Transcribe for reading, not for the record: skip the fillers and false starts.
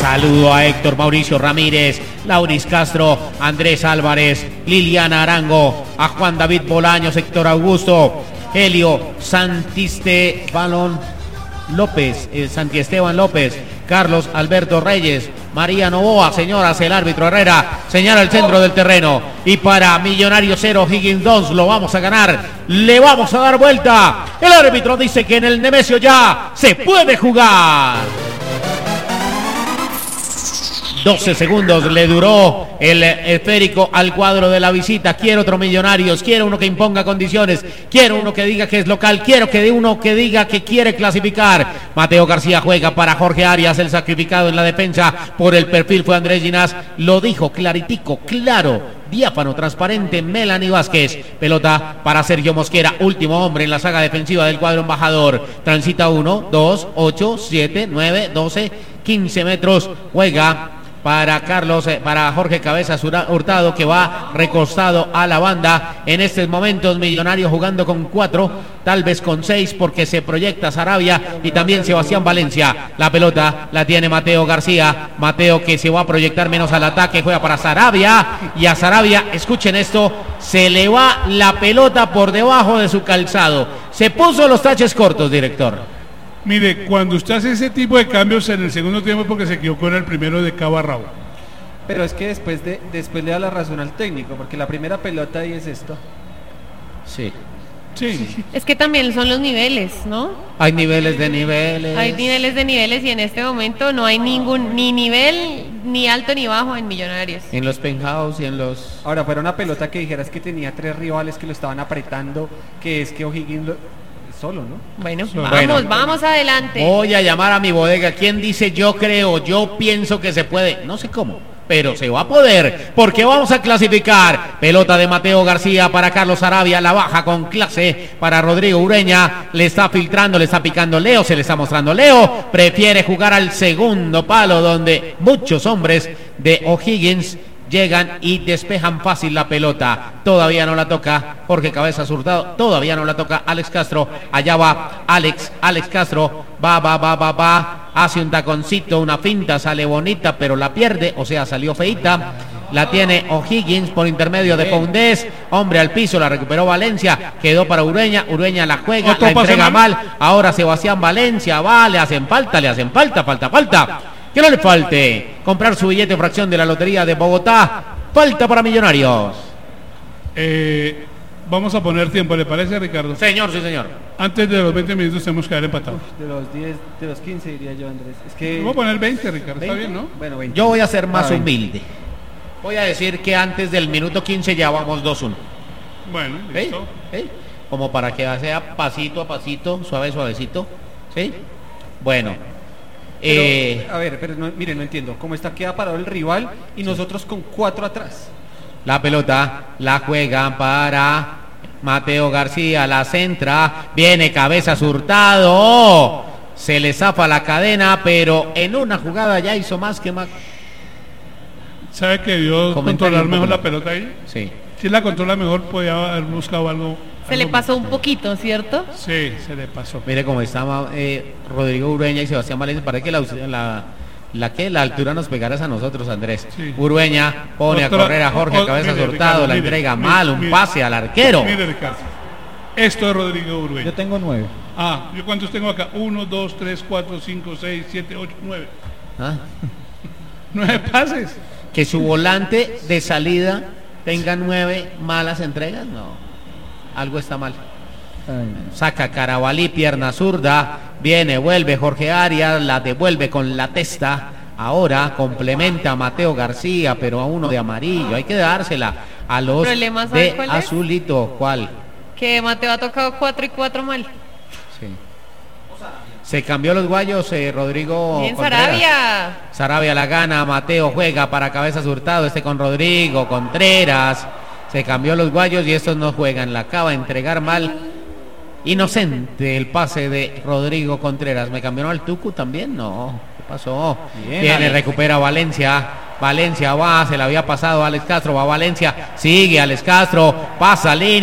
Saludo a Héctor Mauricio Ramírez, Lauris Castro, Andrés Álvarez, Liliana Arango, a Juan David Bolaños, Héctor Augusto, Helio Santisteban López, Carlos Alberto Reyes, María Novoa. Señoras, el árbitro Herrera señala el centro del terreno. Y para Millonarios 0, Higgins 2, lo vamos a ganar. Le vamos a dar vuelta. El árbitro dice que en el Nemesio ya se puede jugar. 12 segundos le duró el esférico al cuadro de la visita. Quiero otro Millonarios, quiero uno que imponga condiciones, quiero uno que diga que es local, quiero que uno que diga que quiere clasificar. Mateo García juega para Jorge Arias, el sacrificado en la defensa. Por el perfil fue Andrés Ginás, lo dijo claritico, claro, diáfano, transparente, Melanie Vázquez. Pelota para Sergio Mosquera, último hombre en la saga defensiva del cuadro embajador. Transita 1, 2, 8, 7, 9, 12, 15 metros. Juega para Jorge Cabezas Hurtado, que va recostado a la banda. En estos momentos Millonarios jugando con 4, tal vez con 6, porque se proyecta Sarabia y también Sebastián Valencia. La pelota la tiene Mateo García, Mateo que se va a proyectar menos al ataque, juega para Sarabia, y a Sarabia, escuchen esto, se le va la pelota por debajo de su calzado. Se puso los taches cortos, director. Mire, cuando usted hace ese tipo de cambios en el segundo tiempo es porque se equivocó en el primero de cabo a rabo. Pero es que después le da la razón al técnico, porque la primera pelota ahí es esto. Sí. Es que también son los niveles, ¿no? Hay niveles de niveles. Hay niveles de niveles y en este momento no hay ningún ni nivel ni alto ni bajo en Millonarios. En los penthouse y en los... Ahora, fuera una pelota que dijeras que tenía 3 rivales que lo estaban apretando, que es que O'Higgins solo, ¿no? Bueno, bueno, vamos adelante. Voy a llamar a mi bodega. ¿Quién dice yo creo, yo pienso que se puede? No sé cómo, pero se va a poder, porque vamos a clasificar. Pelota de Mateo García para Carlos Sarabia, la baja con clase para Rodrigo Ureña. Le está filtrando, le está picando Leo, se le está mostrando Leo. Prefiere jugar al segundo palo, donde muchos hombres de O'Higgins llegan y despejan fácil la pelota. Todavía no la toca Jorge Cabezas Hurtado, todavía no la toca Alex Castro. Allá va Alex Castro, va, hace un taconcito, una finta, sale bonita, pero la pierde, o sea, salió feita. La tiene O'Higgins por intermedio de Foundés, hombre al piso, la recuperó Valencia, quedó para Ureña la juega, la entrega mal. Ahora Sebastián Valencia, va, le hacen falta, falta. Que no le falte comprar su billete de fracción de la Lotería de Bogotá. Falta para Millonarios. Vamos a poner tiempo, ¿le parece, Ricardo? Señor, sí, señor. Antes de los 20 minutos tenemos que haber empatado. De los 10, de los 15 diría yo, Andrés. Es que... Vamos a poner 20, Ricardo, 20. ¿Está bien, no? Bueno, 20. Yo voy a ser más humilde. Voy a decir que antes del minuto 15 ya vamos 2-1. Bueno, listo. Como para que sea pasito a pasito, suavecito. ¿Sí? Bueno. Pero, a ver, pero no, mire, no entiendo. ¿Cómo está? Queda parado el rival y nosotros con 4 atrás. La pelota la juegan para Mateo García, la centra, viene Cabezas Hurtado, se le zafa la cadena, pero en una jugada ya hizo más que más. ¿Sabe que debió controlar mejor la pelota ahí? Sí. Si la controla mejor, podía haber buscado algo. Se le pasó un poquito, ¿cierto? Sí, se le pasó. Mire cómo estaba Rodrigo Ureña y Sebastián Valencia. Parece que la altura nos pegaras a nosotros, Andrés. Sí. Ureña pone a correr a Jorge Cabezas Hurtado, Ricardo, la entrega mal, un pase al arquero. Mire, Ricardo, esto es Rodrigo Ureña. Yo tengo 9. ¿Yo cuántos tengo acá? 1, 2, 3, 4, 5, 6, 7, 8, 9. 9 pases. Que su volante de salida tenga 9 malas entregas, no. Algo está mal. Saca Carabalí, pierna zurda, viene, vuelve Jorge Arias, la devuelve con la testa. Ahora complementa a Mateo García, pero a uno de amarillo. Hay que dársela a los de azulito. ¿Cuál? Que Mateo ha tocado 4 y 4 mal. Sí. Se cambió los guayos, Rodrigo. Bien, Sarabia. Sarabia la gana, Mateo juega para Cabezas Hurtado, con Rodrigo Contreras. Se cambió los guayos y estos no juegan. La acaba de entregar mal. Inocente el pase de Rodrigo Contreras. ¿Me cambiaron al Tucu también? No. ¿Qué pasó? Viene, recupera Valencia. Valencia va, se le había pasado a Alex Castro. Va Valencia, sigue Alex Castro. Pasa línea.